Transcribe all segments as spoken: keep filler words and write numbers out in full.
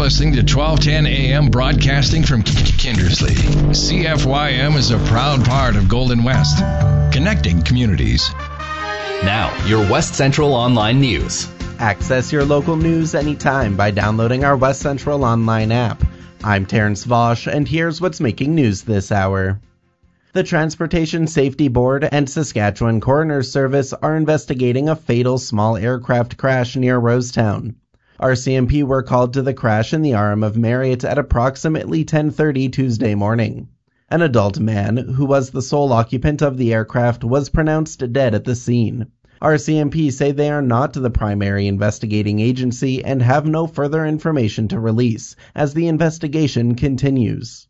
listening to twelve ten A M broadcasting from Kindersley. C F Y M is a proud part of Golden West, connecting communities. Now, your West Central Online News. Access your local news anytime by downloading our West Central Online app. I'm Terrence Vosch, and here's what's making news this hour. The Transportation Safety Board and Saskatchewan Coroner's Service are investigating a fatal small aircraft crash near Rosetown. R C M P were called to the crash in the Arm of Marriott at approximately ten thirty Tuesday morning. An adult man, who was the sole occupant of the aircraft, was pronounced dead at the scene. R C M P say they are not the primary investigating agency and have no further information to release, as the investigation continues.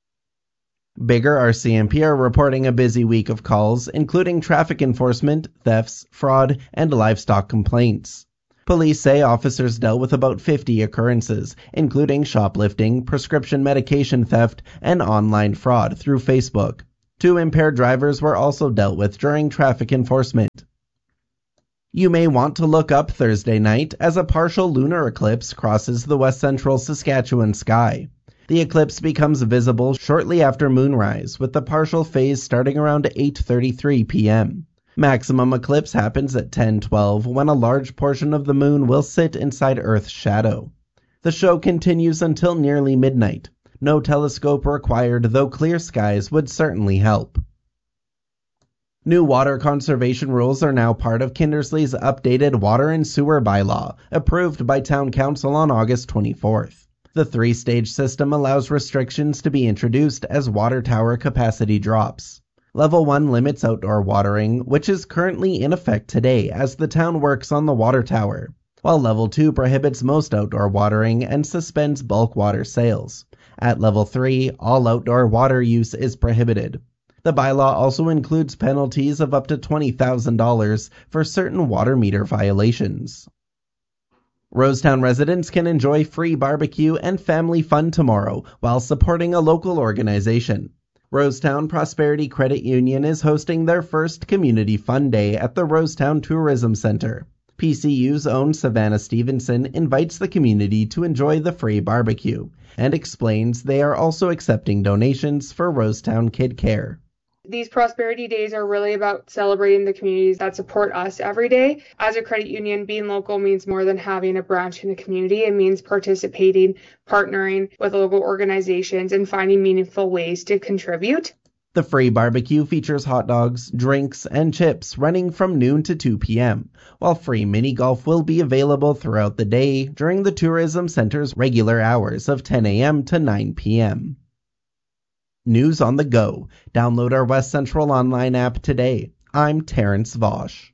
Biggar R C M P are reporting a busy week of calls, including traffic enforcement, thefts, fraud, and livestock complaints. Police say officers dealt with about fifty occurrences, including shoplifting, prescription medication theft, and online fraud through Facebook. Two impaired drivers were also dealt with during traffic enforcement. You may want to look up Thursday night as a partial lunar eclipse crosses the west central Saskatchewan sky. The eclipse becomes visible shortly after moonrise, with the partial phase starting around eight thirty-three p.m. Maximum eclipse happens at ten twelve, when a large portion of the moon will sit inside Earth's shadow. The show continues until nearly midnight. No telescope required, though clear skies would certainly help. New water conservation rules are now part of Kindersley's updated water and sewer bylaw, approved by Town Council on August twenty-fourth. The three-stage system allows restrictions to be introduced as water tower capacity drops. Level one limits outdoor watering, which is currently in effect today as the town works on the water tower, while Level two prohibits most outdoor watering and suspends bulk water sales. At Level three, all outdoor water use is prohibited. The bylaw also includes penalties of up to twenty thousand dollars for certain water meter violations. Rosetown residents can enjoy free barbecue and family fun tomorrow while supporting a local organization. Rosetown Prosperity Credit Union is hosting their first Community Fun Day at the Rosetown Tourism Center. P C U's own Savannah Stevenson invites the community to enjoy the free barbecue and explains they are also accepting donations for Rosetown Kid Care. These prosperity days are really about celebrating the communities that support us every day. As a credit union, being local means more than having a branch in the community. It means participating, partnering with local organizations, and finding meaningful ways to contribute. The free barbecue features hot dogs, drinks, and chips running from noon to two p.m., while free mini golf will be available throughout the day during the Tourism Center's regular hours of ten a.m. to nine p.m. News on the go. Download our West Central Online app today. I'm Terrence Vosch.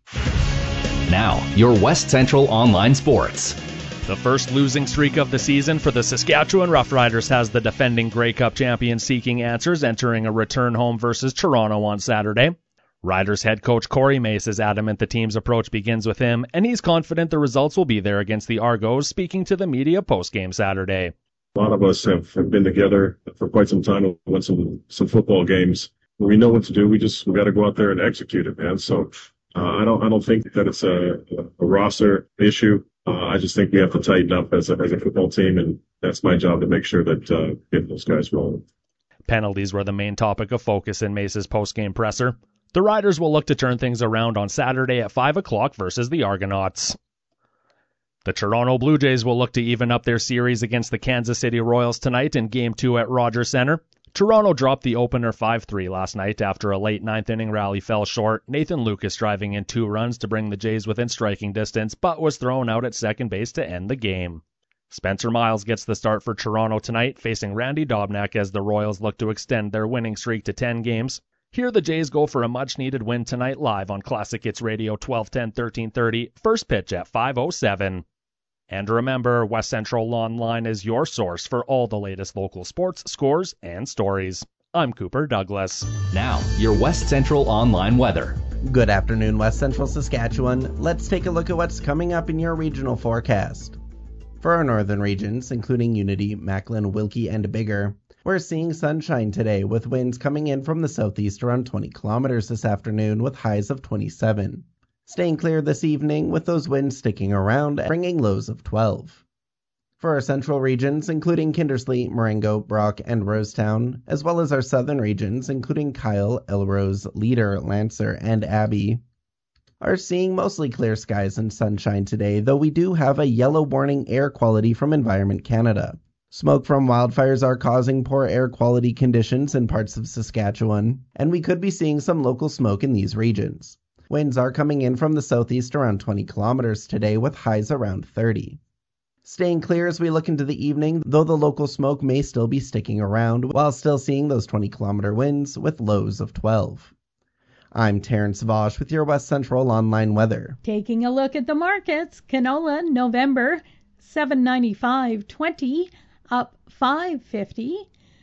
Now, your West Central Online Sports. The first losing streak of the season for the Saskatchewan Roughriders has the defending Grey Cup champions seeking answers, entering a return home versus Toronto on Saturday. Riders head coach Corey Mace is adamant the team's approach begins with him, and he's confident the results will be there against the Argos, speaking to the media post-game Saturday. A lot of us have, have been together for quite some time. We won some, some football games. We know what to do. We just, we got to go out there and execute it, man. So, uh, I don't, I don't think that it's a, a roster issue. Uh, I just think we have to tighten up as a, as a football team, and that's my job to make sure that, uh, get those guys rolling. Penalties were the main topic of focus in Mace's post-game presser. The Riders will look to turn things around on Saturday at five o'clock versus the Argonauts. The Toronto Blue Jays will look to even up their series against the Kansas City Royals tonight in Game two at Rogers Centre. Toronto dropped the opener five three last night after a late ninth inning rally fell short, Nathan Lucas driving in two runs to bring the Jays within striking distance, but was thrown out at second base to end the game. Spencer Miles gets the start for Toronto tonight, facing Randy Dobnak as the Royals look to extend their winning streak to ten games. Here the Jays go for a much-needed win tonight live on Classic Hits Radio twelve ten, thirteen thirty, first pitch at five oh seven. And remember, West Central Online is your source for all the latest local sports, scores, and stories. I'm Cooper Douglas. Now, your West Central Online weather. Good afternoon, West Central Saskatchewan. Let's take a look at what's coming up in your regional forecast. For our northern regions, including Unity, Macklin, Wilkie, and Biggar, we're seeing sunshine today with winds coming in from the southeast around twenty kilometers this afternoon with highs of twenty-seven. Staying clear this evening with those winds sticking around, bringing lows of twelve. For our central regions, including Kindersley, Marengo, Brock, and Rosetown, as well as our southern regions, including Kyle, Elrose, Leader, Lancer, and Abbey, are seeing mostly clear skies and sunshine today, though we do have a yellow warning air quality from Environment Canada. Smoke from wildfires are causing poor air quality conditions in parts of Saskatchewan, and we could be seeing some local smoke in these regions. Winds are coming in from the southeast around twenty kilometers today, with highs around thirty. Staying clear as we look into the evening, though the local smoke may still be sticking around, while still seeing those twenty kilometer winds with lows of twelve. I'm Terrence Vosch with your West Central Online weather. Taking a look at the markets, canola November seven ninety-five twenty, up five fifty.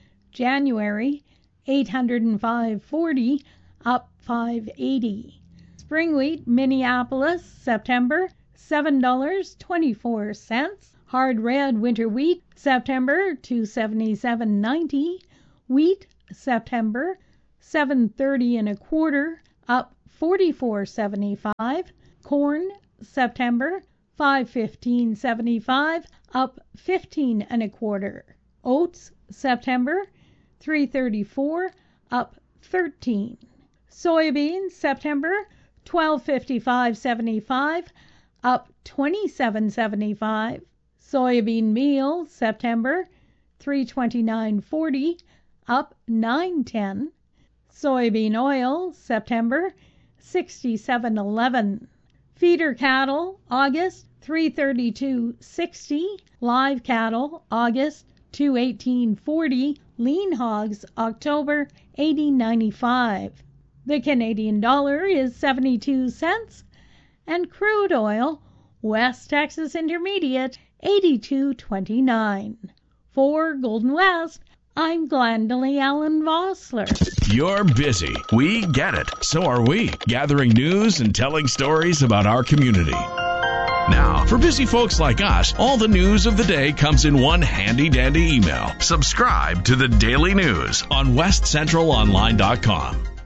January eight oh five forty, up five eighty. Spring wheat Minneapolis September seven dollars and twenty-four cents. Hard red winter wheat September two seventy-seven ninety. Wheat September seven thirty and a quarter, up forty-four seventy-five. Corn September five fifteen seventy-five, up fifteen and a quarter. Oats September three thirty-four, up thirteen. Soybeans September twelve fifty-five seventy-five, up twenty-seven seventy-five. Soybean meal September three twenty-nine forty, up nine ten. Soybean oil September sixty-seven eleven. Feeder cattle August three thirty-two sixty. Live cattle August two eighteen forty. Lean hogs October eighty ninety-five. The Canadian dollar is seventy-two cents, and crude oil West Texas Intermediate eighty-two twenty-nine. For Golden West, I'm Glendalee Allen Vossler. You're busy. We get it. So are we. Gathering news and telling stories about our community. Now, for busy folks like us, all the news of the day comes in one handy-dandy email. Subscribe to the Daily News on west central online dot com.